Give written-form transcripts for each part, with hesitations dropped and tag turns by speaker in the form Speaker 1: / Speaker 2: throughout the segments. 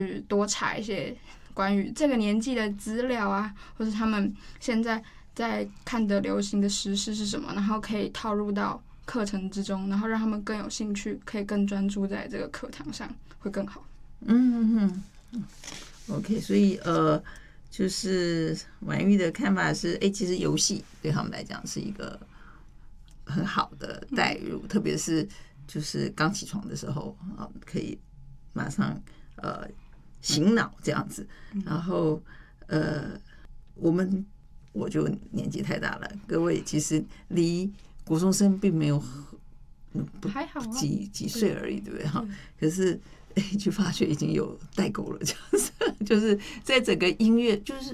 Speaker 1: 多查一些关于这个年纪的资料啊，或是他们现在在看的流行的时事是什么，然后可以套入到课程之中，然后让他们更有兴趣，可以更专注在这个课堂上，会更好。
Speaker 2: OK， 所以就是婉玉的看法是，其实游戏对他们来讲是一个很好的带入，特别是就是刚起床的时候啊，可以马上醒脑这样子。然后我就年纪太大了，各位其实离国中生并没有
Speaker 1: 还好
Speaker 2: 几岁而已，对不对哈？可是就发觉已经有代沟了，这样子，就是在整个音乐，就是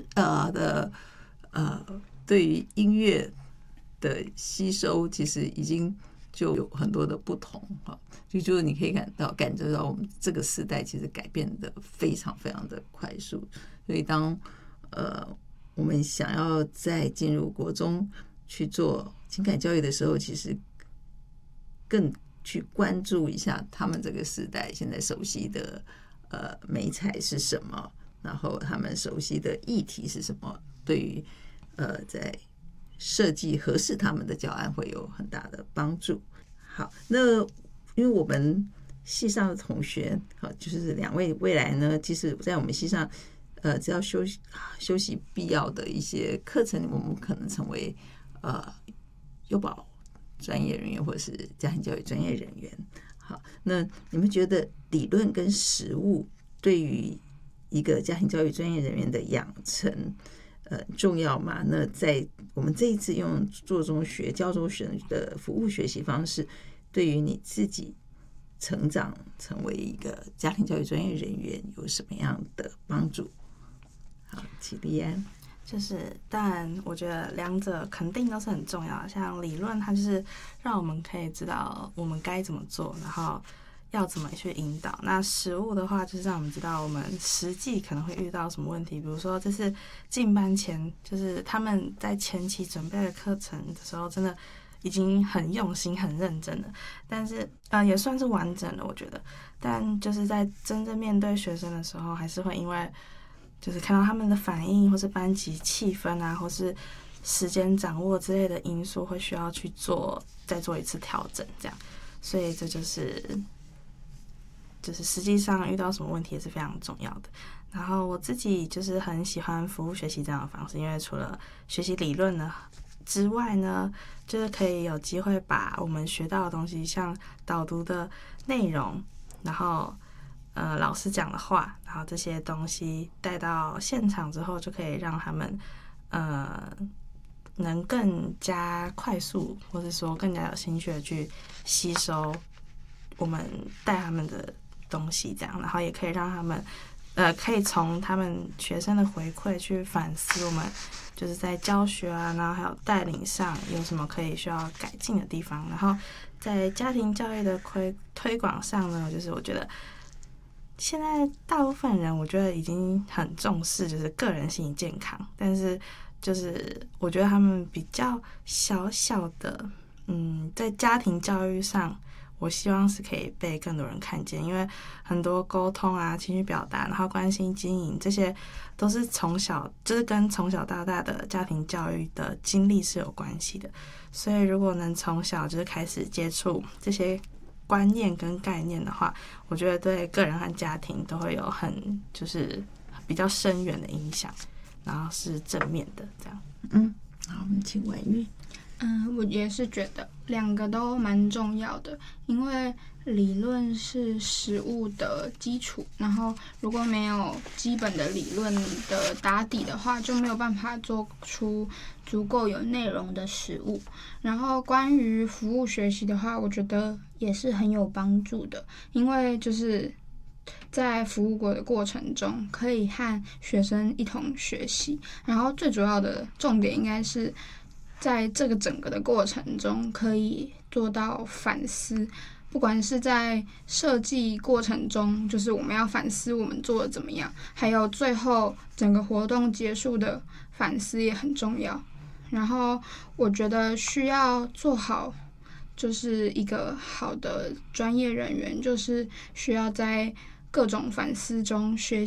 Speaker 2: 对于音乐的吸收，其实已经就有很多的不同哈。就是你可以感觉到我们这个时代其实改变的非常非常的快速，所以当我们想要再进入国中去做情感教育的时候，其实更去关注一下他们这个时代现在熟悉的媒材是什么，然后他们熟悉的议题是什么，对于在设计合适他们的教案会有很大的帮助。好，那因为我们系上的同学，好，就是两位未来呢，其实在我们系上，只要修习必要的一些课程，我们可能成为幼保专业人员或者是家庭教育专业人员。好，那你们觉得理论跟实务对于一个家庭教育专业人员的养成重要吗？那在我们这一次用做中学教中学的服务学习方式，对于你自己成长成为一个家庭教育专业人员有什么样的帮助？好，齐丽安。
Speaker 3: 当然我觉得两者肯定都是很重要的。像理论它就是让我们可以知道我们该怎么做，然后要怎么去引导。那实务的话就是让我们知道我们实际可能会遇到什么问题，比如说这是进班前，就是他们在前期准备的课程的时候真的已经很用心很认真了，但是也算是完整了我觉得，但就是在真正面对学生的时候，还是会因为就是看到他们的反应，或是班级气氛啊，或是时间掌握之类的因素，会需要去再做一次调整，这样。所以这就是实际上遇到什么问题也是非常重要的。然后我自己就是很喜欢服务学习这样的方式，因为除了学习理论呢之外呢，就是可以有机会把我们学到的东西，像导读的内容，然后老师讲的话，然后这些东西带到现场之后，就可以让他们能更加快速，或者说更加有兴趣的去吸收我们带他们的东西，这样，然后也可以让他们可以从他们学生的回馈去反思我们就是在教学啊，然后还有带领上有什么可以需要改进的地方。然后在家庭教育的推广上呢，就是我觉得现在大部分人我觉得已经很重视就是个人心理健康，但是就是我觉得他们比较小小的在家庭教育上，我希望是可以被更多人看见，因为很多沟通啊、情绪表达，然后关心经营，这些都是就是跟从小到大的家庭教育的经历是有关系的。所以如果能从小就是开始接触这些观念跟概念的话，我觉得对个人和家庭都会有就是比较深远的影响，然后是正面的这样。
Speaker 2: 好，我们请婉玉。
Speaker 1: 我也是觉得两个都蛮重要的，因为理论是实务的基础，然后如果没有基本的理论的打底的话，就没有办法做出足够有内容的实务。然后关于服务学习的话，我觉得也是很有帮助的，因为就是在服务的过程中，可以和学生一同学习，然后最主要的重点应该是在这个整个的过程中可以做到反思，不管是在设计过程中，就是我们要反思我们做的怎么样，还有最后整个活动结束的反思也很重要。然后我觉得需要做好就是一个好的专业人员，就是需要在各种反思中学